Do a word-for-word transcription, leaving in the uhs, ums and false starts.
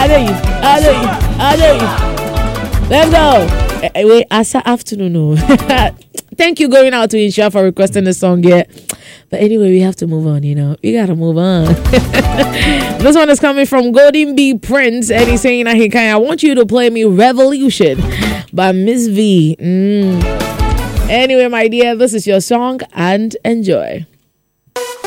Ade, Ade, Ade. Let's go. Eh, eh, Wait, Asa afternoon. No. Thank you going out to Insha for requesting the song. Yeah. But anyway, we have to move on, you know. We gotta move on. This one is coming from Golden B Prince, and he's saying, I want you to play me Revolution by Miss V. Mm. Anyway, my dear, this is your song, and enjoy.